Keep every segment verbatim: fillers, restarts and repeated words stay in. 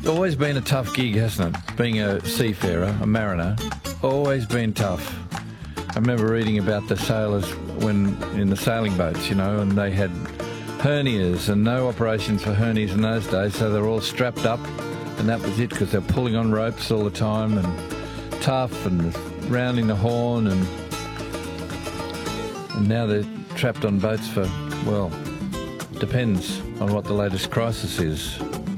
Always been a tough gig, hasn't it? Being a seafarer, a mariner, always been tough. I remember reading about the sailors when in the sailing boats, you know, and they had hernias and no operations for hernias in those days, so they're all strapped up, and that was it because they're pulling on ropes all the time and tough and rounding the horn, and and now they're trapped on boats for, well, depends on what the latest crisis is.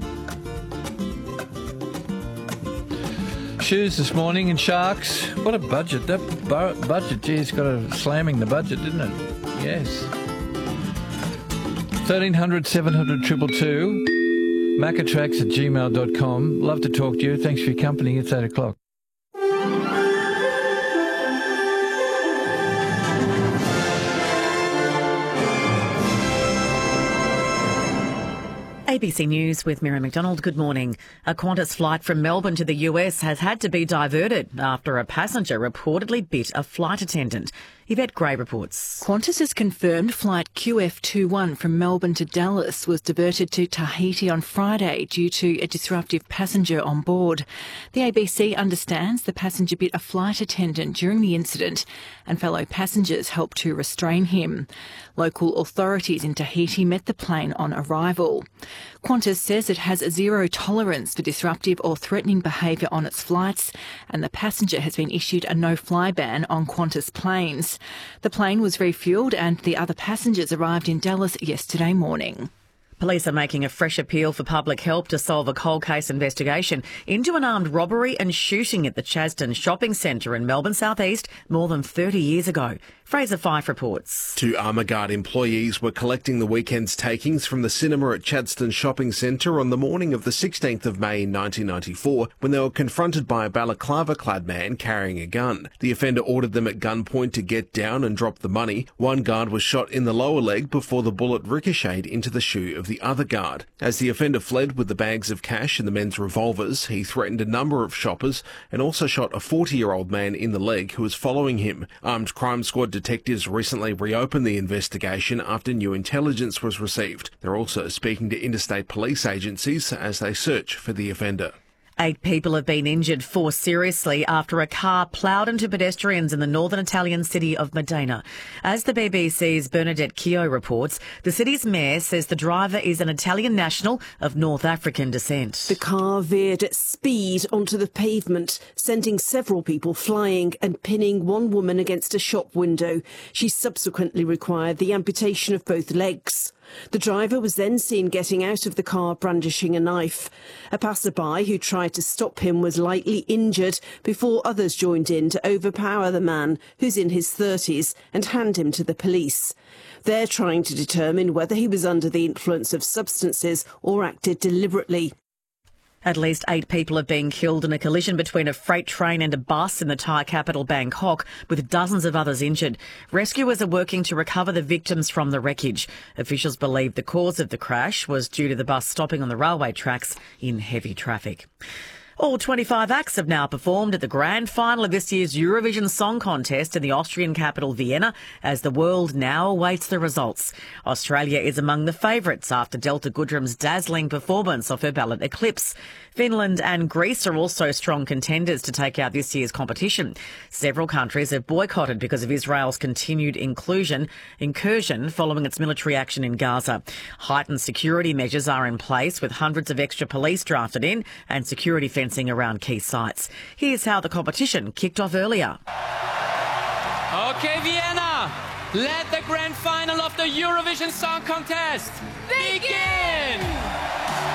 Shoes this morning and Sharks. What a budget. That bu- budget, geez, got a slamming the budget, didn't it? Yes. thirteen hundred, seven hundred, two two two. Macatrax at gmail dot com. Love to talk to you. Thanks for your company. It's eight o'clock. A B C News with Miriam McDonald. Good morning. A Qantas flight from Melbourne to the U S has had to be diverted after a passenger reportedly bit a flight attendant. Yvette Gray reports. Qantas has confirmed flight Q F twenty-one from Melbourne to Dallas was diverted to Tahiti on Friday due to a disruptive passenger on board. The A B C understands the passenger bit a flight attendant during the incident and fellow passengers helped to restrain him. Local authorities in Tahiti met the plane on arrival. Qantas says it has zero tolerance for disruptive or threatening behaviour on its flights, and the passenger has been issued a no-fly ban on Qantas planes. The plane was refuelled and the other passengers arrived in Dallas yesterday morning. Police are making a fresh appeal for public help to solve a cold case investigation into an armed robbery and shooting at the Chadstone Shopping Centre in Melbourne South East more than thirty years ago. Fraser Fife reports. Two Armour Guard employees were collecting the weekend's takings from the cinema at Chadstone Shopping Centre on the morning of the sixteenth of May nineteen ninety-four when they were confronted by a balaclava-clad man carrying a gun. The offender ordered them at gunpoint to get down and drop the money. One guard was shot in the lower leg before the bullet ricocheted into the shoe of the other guard. As the offender fled with the bags of cash and the men's revolvers, he threatened a number of shoppers and also shot a forty-year-old man in the leg who was following him. Armed Crime Squad detectives recently reopened the investigation after new intelligence was received. They're also speaking to interstate police agencies as they search for the offender. Eight people have been injured, four seriously, after a car ploughed into pedestrians in the northern Italian city of Modena. As the B B C's Bernadette Keogh reports, the city's mayor says the driver is an Italian national of North African descent. The car veered at speed onto the pavement, sending several people flying and pinning one woman against a shop window. She subsequently required the amputation of both legs. The driver was then seen getting out of the car brandishing a knife. A passerby who tried to stop him was lightly injured before others joined in to overpower the man, who's in his thirties, and hand him to the police. They're trying to determine whether he was under the influence of substances or acted deliberately. At least eight people have been killed in a collision between a freight train and a bus in the Thai capital Bangkok, with dozens of others injured. Rescuers are working to recover the victims from the wreckage. Officials believe the cause of the crash was due to the bus stopping on the railway tracks in heavy traffic. All twenty-five acts have now performed at the grand final of this year's Eurovision Song Contest in the Austrian capital Vienna, as the world now awaits the results. Australia is among the favourites after Delta Goodrem's dazzling performance of her ballad Eclipse. Finland and Greece are also strong contenders to take out this year's competition. Several countries have boycotted because of Israel's continued inclusion, incursion following its military action in Gaza. Heightened security measures are in place, with hundreds of extra police drafted in and security fencing around key sites. Here's how the competition kicked off earlier. Okay, Vienna, let the grand final of the Eurovision Song Contest begin!